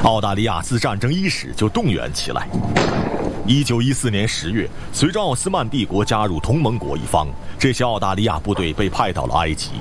澳大利亚自战争伊始就动员起来。1914年10月，随着奥斯曼帝国加入同盟国一方，这些澳大利亚部队被派到了埃及。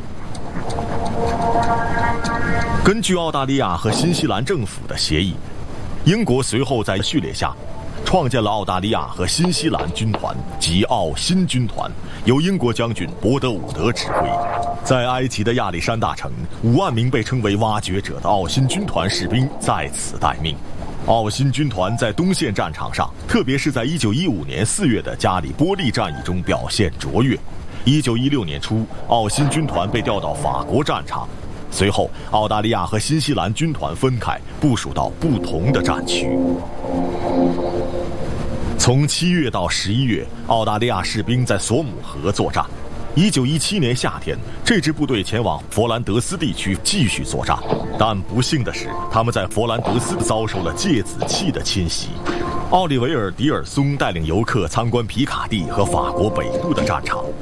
根据澳大利亚和新西兰政府的协议，英国随后在序列下创建了澳大利亚和新西兰军团及澳新军团，由英国将军伯德伍德指挥。在埃及的亚历山大城，5万名被称为挖掘者的澳新军团士兵在此待命。澳新军团在东线战场上，特别是在1915年4月的加里波利战役中表现卓越。1916年初，澳新军团被调到法国战场，随后澳大利亚和新西兰军团分开，部署到不同的战区。从7月到11月，澳大利亚士兵在索姆河作战。1917年夏天，这支部队前往佛兰德斯地区继续作战，但不幸的是，他们在佛兰德斯遭受了芥子气的侵袭。奥利维尔·迪尔松带领游客参观皮卡蒂和法国北部的战场。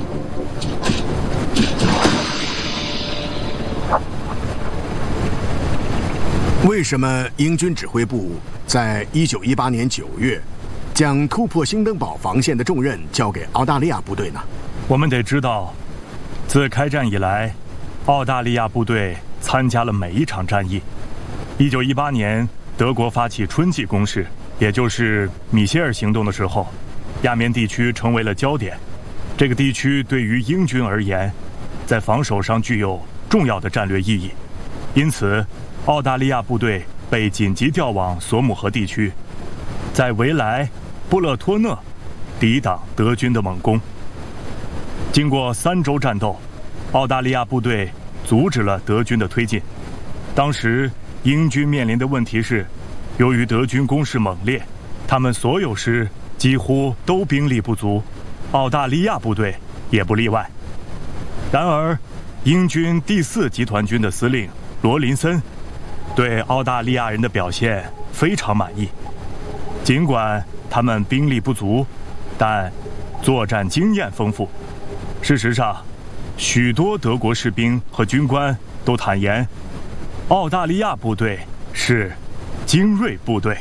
为什么英军指挥部在1918年9月将突破兴登堡防线的重任交给澳大利亚部队呢？ 我们得知道，自开战以来，澳大利亚部队参加了每一场战役。1918年，德国发起春季攻势，也就是米歇尔行动的时候，亚眠地区成为了焦点。这个地区对于英军而言，在防守上具有重要的战略意义，因此，澳大利亚部队被紧急调往索姆河地区，在维莱、布勒托讷抵挡德军的猛攻。经过3周战斗，澳大利亚部队阻止了德军的推进。当时英军面临的问题是，由于德军攻势猛烈，他们所有师几乎都兵力不足，澳大利亚部队也不例外。然而，英军第4集团军的司令罗林森对澳大利亚人的表现非常满意。尽管他们兵力不足，但作战经验丰富。事实上，许多德国士兵和军官都坦言，澳大利亚部队是精锐部队。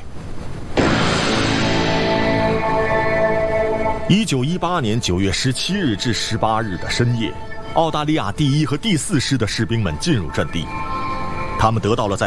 1918年9月17日至18日的深夜，澳大利亚第1和第4师的士兵们进入阵地，他们得到了在